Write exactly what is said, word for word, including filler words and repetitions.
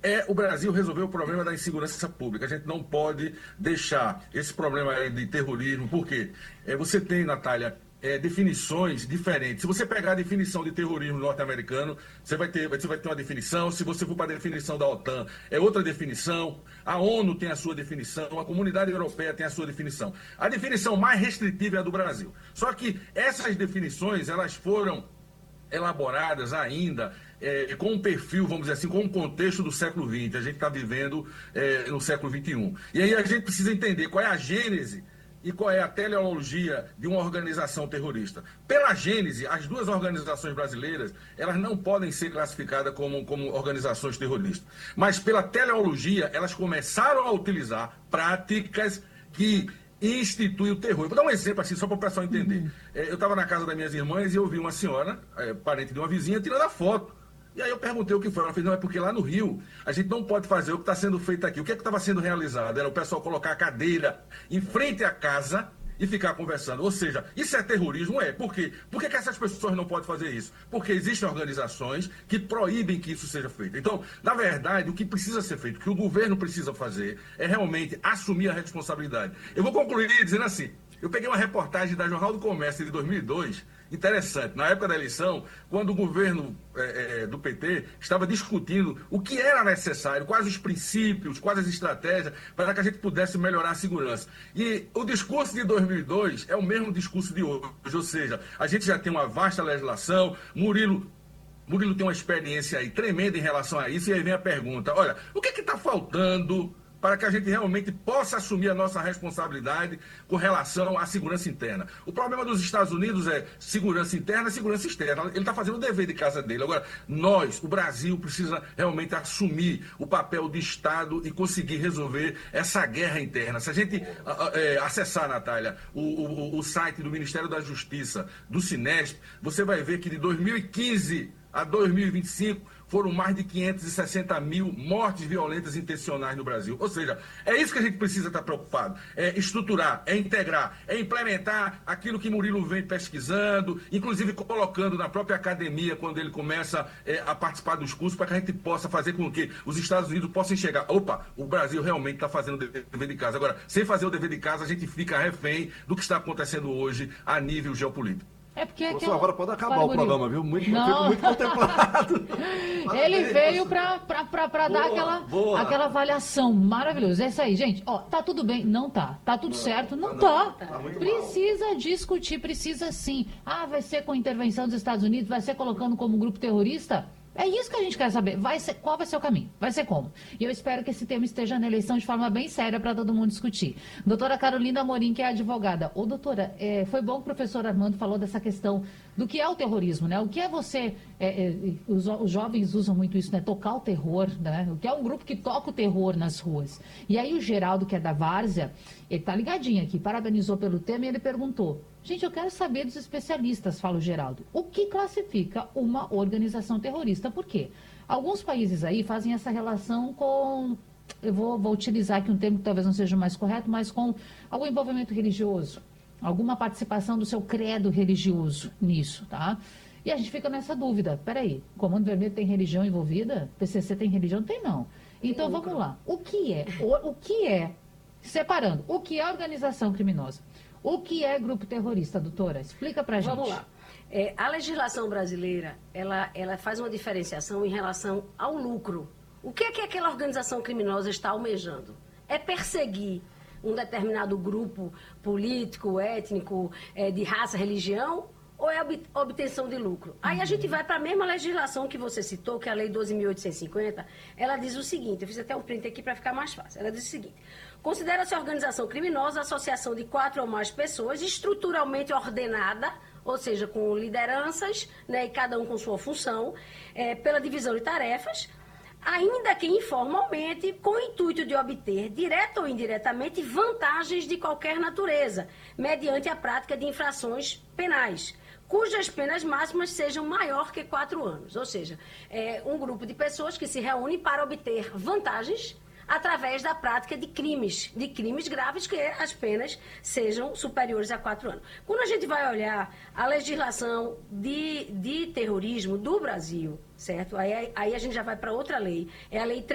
é o Brasil resolver o problema da insegurança pública. A gente não pode deixar esse problema aí de terrorismo, porque é, você tem, Natália, é, definições diferentes. Se você pegar a definição de terrorismo norte-americano, você vai ter, você vai ter uma definição. Se você for para a definição da OTAN, é outra definição. A ONU tem a sua definição, a Comunidade Europeia tem a sua definição. A definição mais restritiva é a do Brasil. Só que essas definições, elas foram elaboradas ainda é, com um perfil, vamos dizer assim, com um contexto do século vinte. A gente está vivendo é, no século vinte e um. E aí a gente precisa entender qual é a gênese e qual é a teleologia de uma organização terrorista. Pela gênese, as duas organizações brasileiras, elas não podem ser classificadas como, como organizações terroristas. Mas pela teleologia, elas começaram a utilizar práticas que institui o terror. Eu vou dar um exemplo assim, só para o pessoal entender. Uhum. É, eu estava na casa das minhas irmãs e eu vi uma senhora, é, parente de uma vizinha, tirando a foto. E aí eu perguntei o que foi. Ela fez, não, é porque lá no Rio a gente não pode fazer o que está sendo feito aqui. O que é que estava sendo realizado? Era o pessoal colocar a cadeira em frente à casa e ficar conversando. Ou seja, isso é terrorismo? É. Por quê? Por que, que essas pessoas não podem fazer isso? Porque existem organizações que proíbem que isso seja feito. Então, na verdade, o que precisa ser feito, o que o governo precisa fazer, é realmente assumir a responsabilidade. Eu vou concluir dizendo assim, eu peguei uma reportagem da Jornal do Comércio de dois mil e dois, interessante, na época da eleição, quando o governo é, é, do P T estava discutindo o que era necessário, quais os princípios, quais as estratégias para que a gente pudesse melhorar a segurança. E o discurso de dois mil e dois é o mesmo discurso de hoje, ou seja, a gente já tem uma vasta legislação, Murilo... Murilo tem uma experiência aí tremenda em relação a isso, e aí vem a pergunta, olha, o que é que está faltando para que a gente realmente possa assumir a nossa responsabilidade com relação à segurança interna? O problema dos Estados Unidos é segurança interna e segurança externa. Ele está fazendo o dever de casa dele. Agora, nós, o Brasil, precisa realmente assumir o papel de Estado e conseguir resolver essa guerra interna. Se a gente é, acessar, Natália, o, o, o site do Ministério da Justiça, do Sinesp, você vai ver que de dois mil e quinze a dois mil e vinte e cinco foram mais de quinhentos e sessenta mil mortes violentas intencionais no Brasil. Ou seja, é isso que a gente precisa estar preocupado. É estruturar, é integrar, é implementar aquilo que Murilo vem pesquisando, inclusive colocando na própria academia, quando ele começa é, a participar dos cursos, para que a gente possa fazer com que os Estados Unidos possam enxergar, opa, o Brasil realmente está fazendo o dever de casa. Agora, sem fazer o dever de casa, a gente fica refém do que está acontecendo hoje a nível geopolítico. É porque é aquela... agora pode acabar o programa, viu? Muito, não. muito contemplado. Ele veio para dar aquela, boa. aquela avaliação maravilhosa. É isso aí, gente. Ó, tá tudo bem? Não tá. Tá tudo não, certo? Não, tá. tá. tá precisa mal. discutir, precisa sim. Ah, vai ser com intervenção dos Estados Unidos, vai ser colocando como grupo terrorista? É isso que a gente quer saber. Vai ser, qual vai ser o caminho? Vai ser como? E eu espero que esse tema esteja na eleição de forma bem séria para todo mundo discutir. Doutora Carolina Amorim, que é advogada. Ô, doutora, é, foi bom que o professor Armando falou dessa questão do que é o terrorismo, né? O que é você... É, é, os, os jovens usam muito isso, né? Tocar o terror, né? O que é um grupo que toca o terror nas ruas. E aí o Geraldo, que é da Várzea, ele tá ligadinho aqui, parabenizou pelo tema e ele perguntou... Gente, eu quero saber dos especialistas, fala o Geraldo, o que classifica uma organização terrorista? Por quê? Alguns países aí fazem essa relação com, eu vou, vou utilizar aqui um termo que talvez não seja o mais correto, mas com algum envolvimento religioso, alguma participação do seu credo religioso nisso, tá? E a gente fica nessa dúvida, peraí, o Comando Vermelho tem religião envolvida? P C C tem religião? Tem não. Então vamos lá, o que é, o, o que é, separando, o que é organização criminosa? O que é grupo terrorista, doutora? Explica pra gente. Vamos lá. É, a legislação brasileira, ela, ela faz uma diferenciação em relação ao lucro. O que é que aquela organização criminosa está almejando? É perseguir um determinado grupo político, étnico, é, de raça, religião, ou é obtenção de lucro? Aí a gente vai para a mesma legislação que você citou, que é a Lei doze mil oitocentos e cinquenta, ela diz o seguinte, eu fiz até um print aqui para ficar mais fácil, ela diz o seguinte, considera-se organização criminosa a associação de quatro ou mais pessoas estruturalmente ordenada, ou seja, com lideranças, né, e cada um com sua função, é, pela divisão de tarefas, ainda que informalmente, com o intuito de obter, direta ou indiretamente, vantagens de qualquer natureza, mediante a prática de infrações penais, cujas penas máximas sejam maior que quatro anos. Ou seja, é um grupo de pessoas que se reúnem para obter vantagens através da prática de crimes, de crimes graves que as penas sejam superiores a quatro anos. Quando a gente vai olhar a legislação de, de terrorismo do Brasil, certo? Aí, aí a gente já vai para outra lei, é a Lei